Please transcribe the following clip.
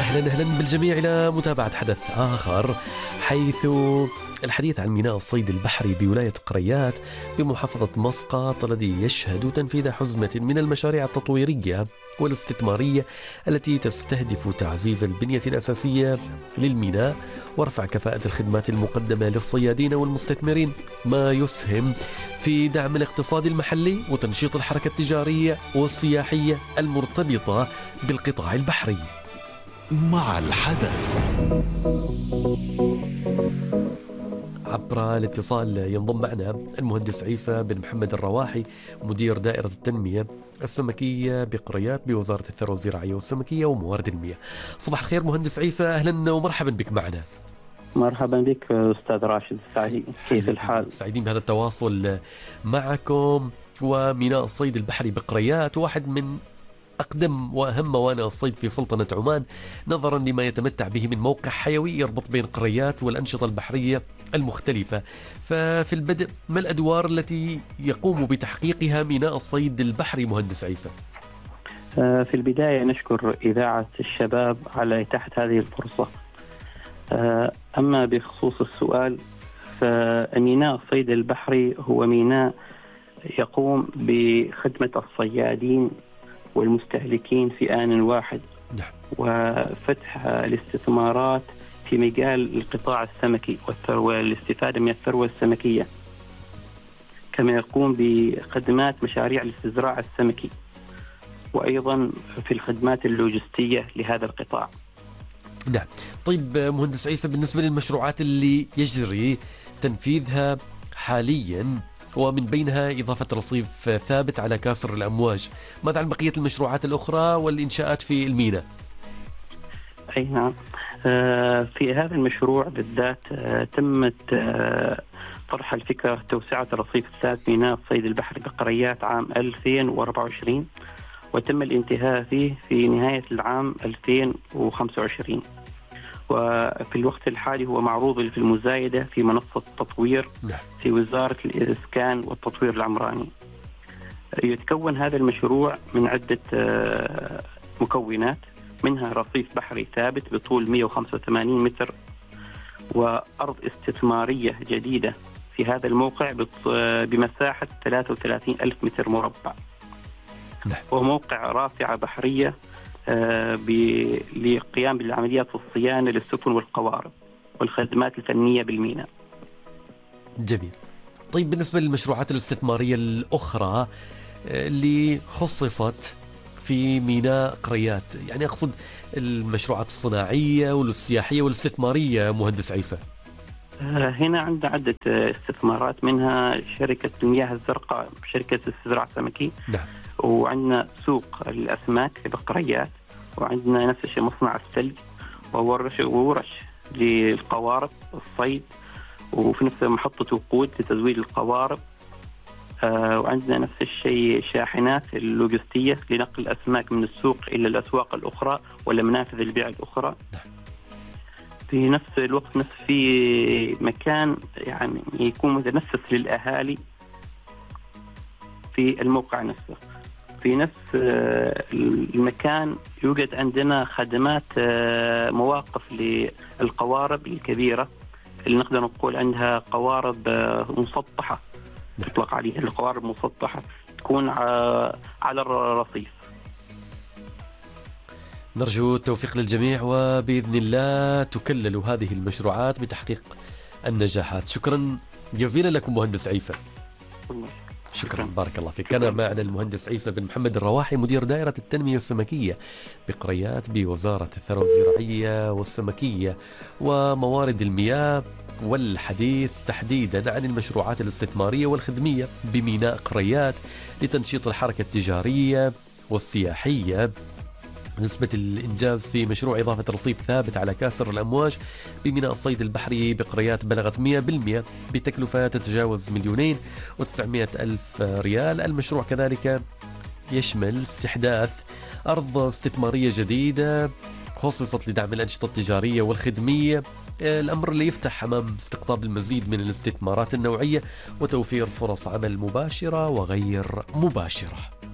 أهلا بالجميع إلى متابعة حدث آخر، حيث الحديث عن ميناء الصيد البحري بولاية قريات بمحافظة مسقط الذي يشهد تنفيذ حزمة من المشاريع التطويرية والاستثمارية التي تستهدف تعزيز البنية الأساسية للميناء ورفع كفاءة الخدمات المقدمة للصيادين والمستثمرين، ما يسهم في دعم الاقتصاد المحلي وتنشيط الحركة التجارية والسياحية المرتبطة بالقطاع البحري. مع الحدث عبر الاتصال ينضم معنا المهندس عيسى بن محمد الرواحي، مدير دائرة التنمية السمكية بقريات بوزارة الثروة الزراعية والسمكية وموارد المياه. صباح الخير مهندس عيسى، أهلا ومرحبا بك معنا. مرحبا بك أستاذ راشد سعيد، كيف الحال؟ سعيدين بهذا التواصل معكم. وميناء الصيد البحري بقريات واحد من أقدم وأهم موانئ الصيد في سلطنة عمان، نظرا لما يتمتع به من موقع حيوي يربط بين قريات والأنشطة البحرية المختلفة. ففي البدء، ما الأدوار التي يقوم بتحقيقها ميناء الصيد البحري مهندس عيسى؟ في البداية نشكر إذاعة الشباب على إتاحة هذه الفرصة. أما بخصوص السؤال، فميناء الصيد البحري هو ميناء يقوم بخدمة الصيادين والمستهلكين في آن واحد، وفتح الاستثمارات في مجال القطاع السمكي والاستفادة من الثروة السمكية، كما يقوم بخدمات مشاريع الاستزراع السمكي، وأيضا في الخدمات اللوجستية لهذا القطاع. نعم. طيب مهندس عيسى، بالنسبة للمشروعات اللي يجري تنفيذها حاليا ومن بينها إضافة رصيف ثابت على كاسر الأمواج، ماذا عن بقية المشروعات الأخرى والإنشاءات في الميناء؟ أي نعم، في هذا المشروع بالذات تمت طرح الفكرة توسعة الرصيف الثابت ميناء الصيد البحري بقريات عام 2024، وتم الانتهاء فيه في نهاية العام 2025. وفي الوقت الحالي هو معروض في المزايدة في منصة تطوير في وزارة الإسكان والتطوير العمراني. يتكون هذا المشروع من عدة مكونات، منها رصيف بحري ثابت بطول 185 متر، وأرض استثمارية جديدة في هذا الموقع بمساحة 33 ألف متر مربع، وموقع رافعة بحرية للقيام بالعمليات الصيانة للسفن والقوارب والخدمات الفنية بالميناء. جميل. طيب بالنسبة للمشروعات الاستثمارية الأخرى اللي خصصت في ميناء قريات، يعني أقصد المشروعات الصناعية والسياحية والاستثمارية مهندس عيسى. هنا عندنا عدة استثمارات، منها شركة المياه الزرقاء، شركة استزراع سمكي. نعم. وعندنا سوق الأسماك بقريات، وعندنا نفس الشيء مصنع الثلج وورش للقوارب الصيد، وفي نفس محطة وقود لتزويد القوارب. وعندنا نفس الشيء شاحنات اللوجستية لنقل الأسماك من السوق إلى الأسواق الأخرى ولا منافذ البيع الأخرى. في نفس الوقت في مكان يعني يكون متنفس للأهالي في الموقع نفسه. في نفس المكان يوجد عندنا خدمات مواقف للقوارب الكبيرة اللي نقدر نقول عندها قوارب مسطحة، تطلق عليها القوارب مسطحة، تكون على الرصيف. نرجو التوفيق للجميع، وبإذن الله تكلل هذه المشروعات بتحقيق النجاحات. شكرا جزيلا لكم مهندس عيسى. شكرا، بارك الله فيك. كان معنا المهندس عيسى بن محمد الرواحي، مدير دائرة التنمية السمكية بقريات بوزارة الثروة الزراعية والسمكية وموارد المياه، والحديث تحديدا عن المشروعات الاستثمارية والخدمية بميناء قريات لتنشيط الحركة التجارية والسياحية. نسبة الإنجاز في مشروع إضافة رصيف ثابت على كاسر الأمواج بميناء الصيد البحري بقريات بلغت 100% بتكلفة تتجاوز 2,900,000 ريال. المشروع كذلك يشمل استحداث أرض استثمارية جديدة خصصت لدعم الأنشطة التجارية والخدمية، الأمر اللي يفتح أمام استقطاب المزيد من الاستثمارات النوعية وتوفير فرص عمل مباشرة وغير مباشرة.